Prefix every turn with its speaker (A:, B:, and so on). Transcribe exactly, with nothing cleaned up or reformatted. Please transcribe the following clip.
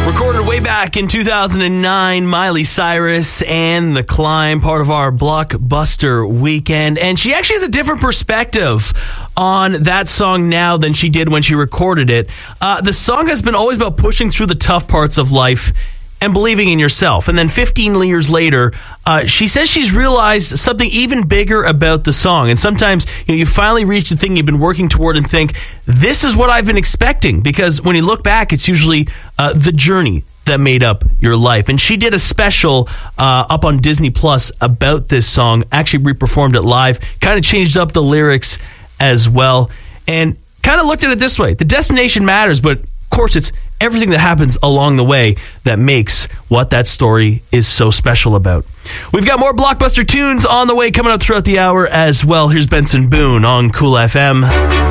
A: Recorded way back in two thousand nine, Miley Cyrus and The Climb, part of our Blockbuster weekend. And she actually has a different perspective on that song now than she did when she recorded it. Uh, the song has been always about pushing through the tough parts of life and believing in yourself. And then fifteen years later, uh, she says she's realized something even bigger about the song. And sometimes you know, you finally reach the thing you've been working toward and think, this is what I've been expecting. Because when you look back, it's usually uh, the journey that made up your life. And she did a special uh, up on Disney Plus about this song, actually reperformed it live, kind of changed up the lyrics as well, and kind of looked at it this way. The destination matters, but of course it's everything that happens along the way that makes what that story is so special about. We've got more Blockbuster tunes on the way coming up throughout the hour as well. Here's Benson Boone on Cool F M.